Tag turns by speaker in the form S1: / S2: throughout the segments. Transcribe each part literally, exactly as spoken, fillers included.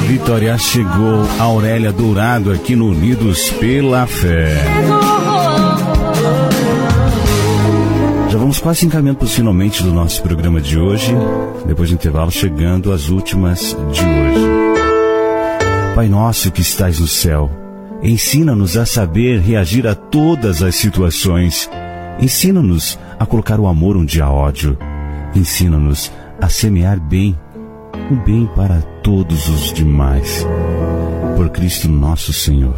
S1: Vitória chegou, a Aurélia Dourado aqui no Unidos pela Fé. Já vamos quase encaminhando para os finalmente do nosso programa de hoje, depois do intervalo chegando às últimas de hoje. Pai nosso que estais no céu, ensina-nos a saber reagir a todas as situações. Ensina-nos a colocar o amor onde há ódio. Ensina-nos a semear bem, o bem para todos os demais. Por Cristo nosso Senhor.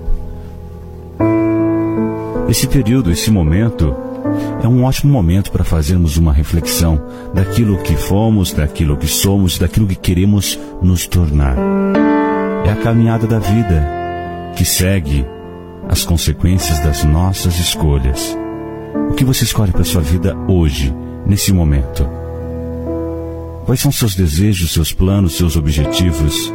S1: Esse período, esse momento, é um ótimo momento para fazermos uma reflexão daquilo que fomos, daquilo que somos, daquilo que queremos nos tornar. É a caminhada da vida que segue as consequências das nossas escolhas. O que você escolhe para a sua vida hoje, nesse momento? Quais são seus desejos, seus planos, seus objetivos?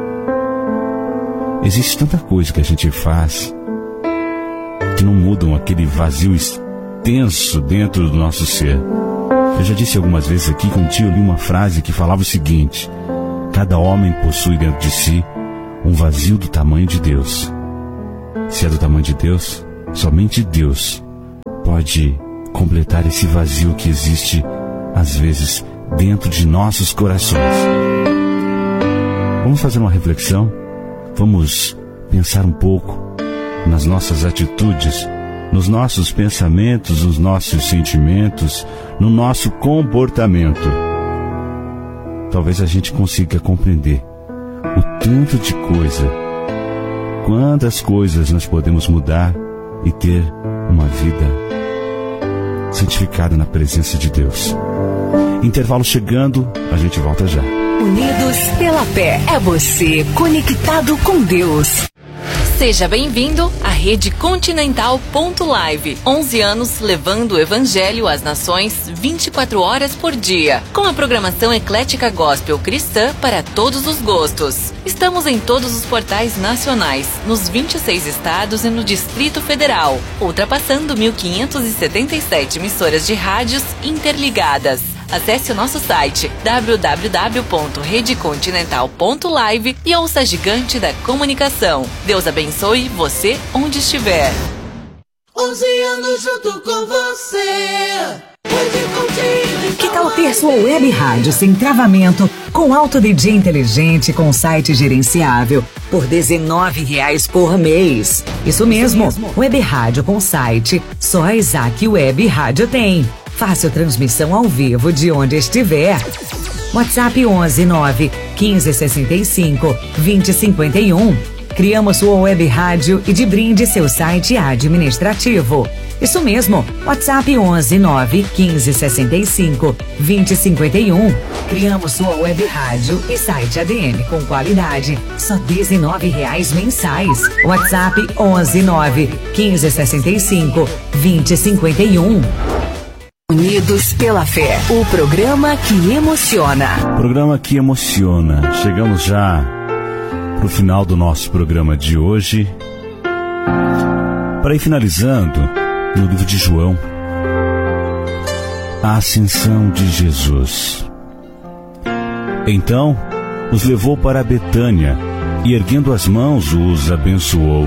S1: Existe tanta coisa que a gente faz que não mudam aquele vazio extenso dentro do nosso ser. Eu já disse algumas vezes aqui que um dia eu li uma frase que falava o seguinte: cada homem possui dentro de si um vazio do tamanho de Deus. Se é do tamanho de Deus, somente Deus pode completar esse vazio que existe, às vezes, dentro de nossos corações. Vamos fazer uma reflexão? Vamos pensar um pouco nas nossas atitudes, nos nossos pensamentos, nos nossos sentimentos, no nosso comportamento. Talvez a gente consiga compreender o tanto de coisa, quantas coisas nós podemos mudar e ter uma vida santificada na presença de Deus. Intervalo chegando, a gente volta já.
S2: Unidos pela Fé, é você conectado com Deus. Seja bem-vindo à Rede Continental ponto live. onze anos levando o Evangelho às nações vinte e quatro horas por dia. Com a programação eclética gospel cristã para todos os gostos. Estamos em todos os portais nacionais, nos vinte e seis estados e no Distrito Federal, ultrapassando mil quinhentas e setenta e sete emissoras de rádios interligadas. Acesse o nosso site w w w ponto rede continental ponto live e ouça a gigante da comunicação. Deus abençoe você onde estiver.
S3: onze anos junto com você.
S4: Que tal ter sua web rádio sem travamento, com alto D J inteligente, com site gerenciável, por dezenove reais por mês? Isso mesmo, web rádio com site, só a Isaac Web Rádio tem. Fácil transmissão ao vivo de onde estiver. WhatsApp onze nove quinze sessenta e cinco vinte cinquenta e um. Criamos sua web rádio e de brinde seu site administrativo. Isso mesmo, WhatsApp onze nove quinze sessenta e cinco vinte cinquenta e um. Criamos sua web rádio e site A D M com qualidade, só dezenove reais mensais. WhatsApp onze nove quinze sessenta e cinco vinte cinquenta e um.
S2: Unidos pela Fé, o programa que emociona.
S1: Programa que emociona. Chegamos já para o final do nosso programa de hoje. Para ir finalizando, no livro de João, a ascensão de Jesus. Então, os levou para Betânia e, erguendo as mãos, os abençoou.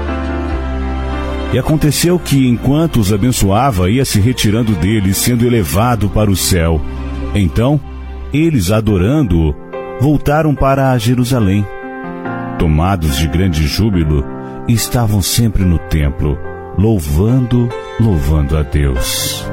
S1: E aconteceu que, enquanto os abençoava, ia se retirando deles, sendo elevado para o céu. Então, eles, adorando-o, voltaram para Jerusalém. Tomados de grande júbilo, estavam sempre no templo, louvando, louvando a Deus.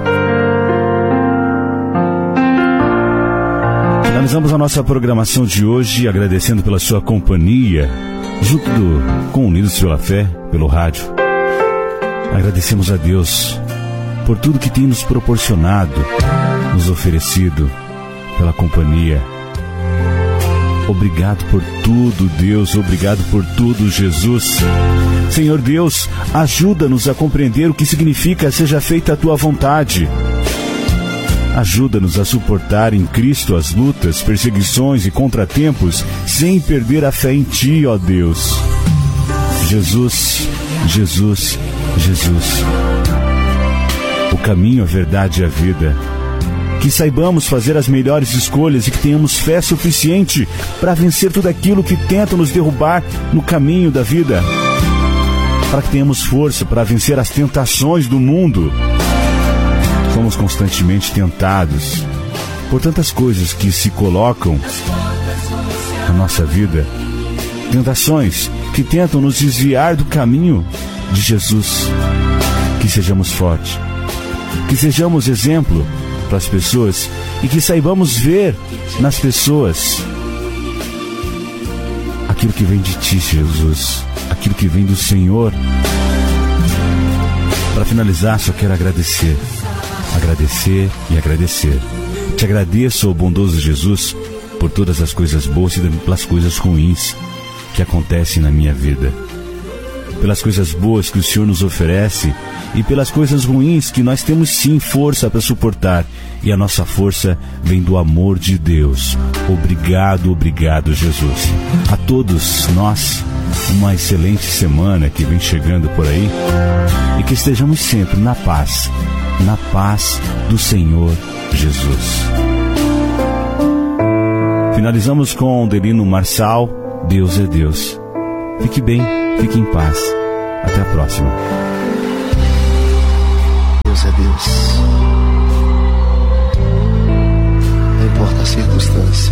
S1: Finalizamos a nossa programação de hoje, agradecendo pela sua companhia, junto do, com Unidos pela Fé, pelo rádio. Agradecemos a Deus por tudo que tem nos proporcionado, nos oferecido, pela companhia. Obrigado por tudo, Deus. Obrigado por tudo, Jesus. Senhor Deus, ajuda-nos a compreender o que significa seja feita a Tua vontade. Ajuda-nos a suportar em Cristo as lutas, perseguições e contratempos, sem perder a fé em Ti, ó Deus. Jesus, Jesus, Jesus. O caminho, a verdade e a vida. Que saibamos fazer as melhores escolhas e que tenhamos fé suficiente para vencer tudo aquilo que tenta nos derrubar no caminho da vida. Para que tenhamos força para vencer as tentações do mundo. Somos constantemente tentados por tantas coisas que se colocam na nossa vida. Tentações que tentam nos desviar do caminho de Jesus. Que sejamos fortes. Que sejamos exemplo para as pessoas e que saibamos ver nas pessoas aquilo que vem de Ti, Jesus. Aquilo que vem do Senhor. Para finalizar, só quero agradecer. Agradecer e agradecer. Te agradeço, ó bondoso Jesus, por todas as coisas boas e pelas coisas ruins que acontecem na minha vida. Pelas coisas boas que o Senhor nos oferece e pelas coisas ruins que nós temos sim força para suportar. E a nossa força vem do amor de Deus. Obrigado, obrigado, Jesus. A todos nós, uma excelente semana que vem chegando por aí. E que estejamos sempre na paz, na paz do Senhor Jesus. Finalizamos com Delino Marçal, Deus é Deus. Fique bem, fique em paz. Até a próxima.